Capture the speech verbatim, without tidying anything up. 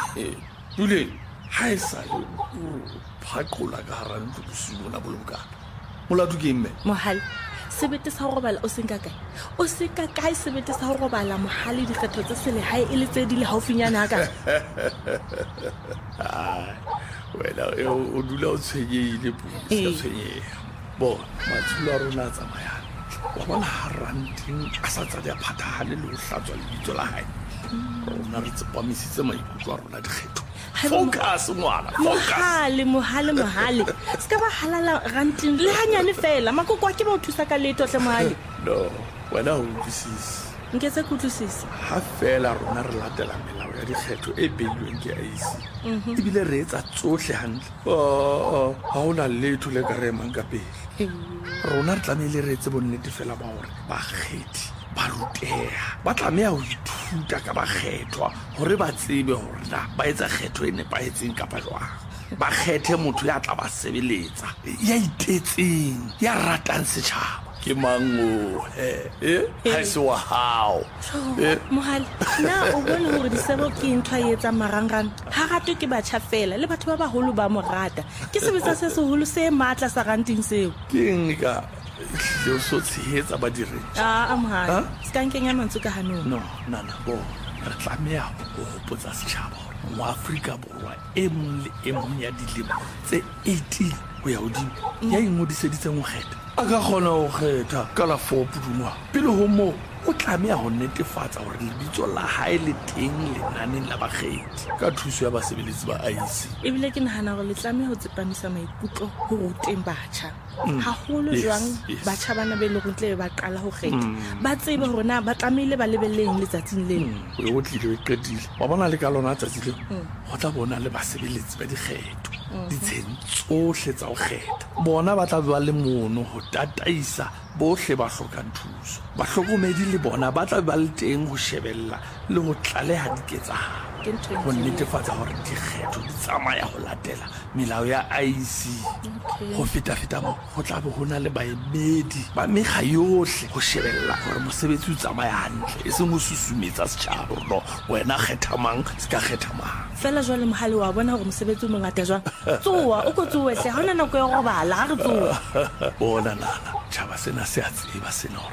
Pule ha e sa le o phakola ka hara ntlo bosiu bona bolokana molato ke mme Mohale sebete sa ho robala o senka kae o senka kae sebete sa ho robala Mohale dikgetho tsa sele hae e le tse di le haufinyana haka wena o dula o tshwenyeile Pule ka tshwenyeha bona matsholo a rona a tsamayang wa bona haranting a sa tsa di a phathahale le ho hlatswa lebitso la hae rona re tsepamisitse maikutlo a rona dikgetho focus ngwana focus Mohale Mohale Mohale ska ba halala ranting le hanyane fela makoko a ke ba o thusa ka leto hle Mohale no wena o utlwisisa nketse ke utlwisisa ha fela rona re latela melao ya dikgetho e beilweng ke I E C ebile re etsa tsohle hantle ha ona letho le ka re mang ka pele rona re tlamehile re etse bonnete fela ba hore bakgethi ba ruteha ba tlameha ho ithuta ka bakgethwa hore ba tsebe hore na ba etsa kgetho e nepahetseng kapa jwang ba kgethe motho ya tla ba sebeletsa ya itetseng ya ratang setjhaba ke mango eh ha se wa hao Mohale na o bona hore disebo ke ntwa e etsa marangrang ha ratwe ke batjha fela le batho ba baholo ba morata ke sebetsa se seholo se matla sa ranting seo ke eng ka le o so tshehetsa ba dire a Mohale ska nkenya mantsu ka hanong no na na bo re tlameha ho hopotsa setjhaba hore moAfrika Borwa e mong le e mong ya dilemo tse eighteen ho ya hodimo ya ingodiseditseng ho kgetha a ka kgona ho kgetha ka la four Pudungwana pele ho moo o tlameha ho netefatsa hore lebitso la hae le teng lenaneng la bakgethi ka thuso ya basebeletsi ba I E C ebile ke nahana hore le tlameha ho tsepamisa maikutlo ho ruteng batjha haholo jwang batjha bana be le rutle ba qala ho kgetha ba tsebe hore na ba tlamehile ba lebelleng letsatsing leno o tlile o qetile wa bona le ka lona tsatsi le ho tla bona le basebeletsi ba dikgetho ditsheng tsohle tsa ho kgetha bona ba tla ba le mono ho tataisa bohle ba hlokang thuso bahlokomedi le bona ba tla ba le teng ho shebella le ho tlaleha diketsahalo ho netefatsa hore dikgetho di tsamaya ho latela melao ya I E C ho feta-feta mo ho tla be ho na le baemedi ba mekga yohle ho shebella hore mosebetsi o tsamaya hantle e seng ho susumetsa setjhaba hore wena kgetha mang se ka kgetha mang fela jwale Mohale wa bona hore mosebetsi o mongata jwang tsoa o ko tsoe hle ha ona nako ya go robala ha re tsoa bona nana tjhaba sena se a tseba sena hore